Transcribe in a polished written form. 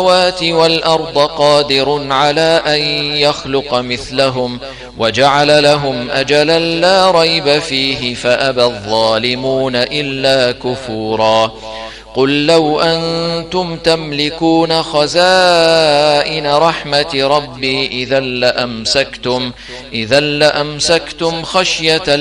والأرض قادر على أن يخلق مثلهم وجعل لهم أجلا لا ريب فيه فأبى الظالمون إلا كفورا. قل لو أنتم تملكون خزائن رحمة ربي إذا لأمسكتم خشية